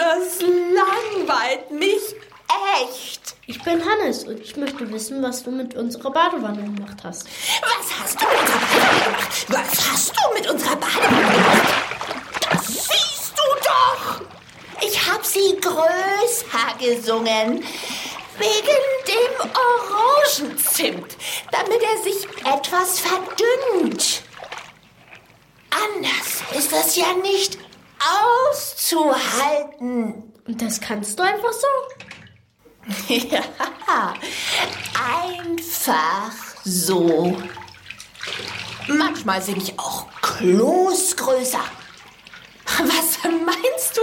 das langweilt mich echt. Ich bin Hannes und ich möchte wissen, was du mit unserer Badewanne gemacht hast. Was hast du mit unserer Badewanne gemacht? Was hast du mit unserer Badewanne gemacht? Das siehst du doch. Ich hab sie größer gesungen. Wegen dem Orangenzimt, damit er sich etwas verdünnt. Anders ist das ja nicht auszuhalten. Und das kannst du einfach so? Ja, einfach so. Manchmal singe ich auch Kloßgrößer. Was meinst du?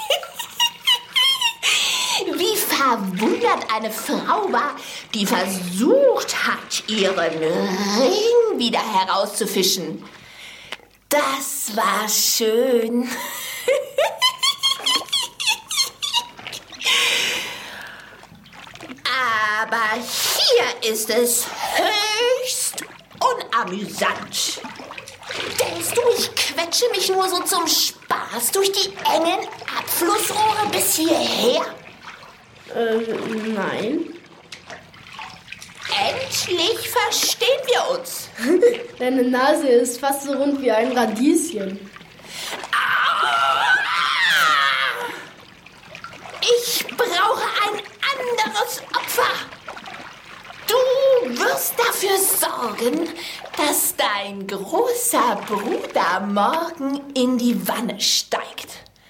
Wie verwundert eine Frau war, die versucht hat, ihren Ring wieder herauszufischen. Das war schön. Aber hier ist es höchst unamüsant. Denkst du, ich quetsche mich nur so zum Spaß durch die engen Abflussrohre bis hierher? Nein. Endlich verstehen wir uns. Deine Nase ist fast so rund wie ein Radieschen. Ich brauche ein anderes Opfer. Du wirst dafür sorgen, dass dein großer Bruder morgen in die Wanne steigt.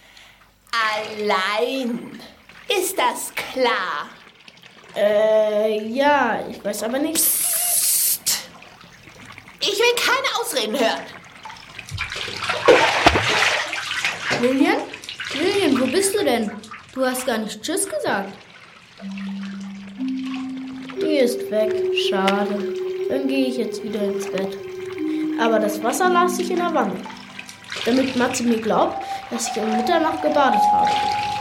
Allein. Ist das klar? Ja, ich weiß aber nicht. Psst. Ich will keine Ausreden hören. Lilian, wo bist du denn? Du hast gar nicht Tschüss gesagt. Die ist weg. Schade. Dann gehe ich jetzt wieder ins Bett. Aber das Wasser las ich in der Wanne, damit Matze mir glaubt, dass ich um Mitternacht gebadet habe.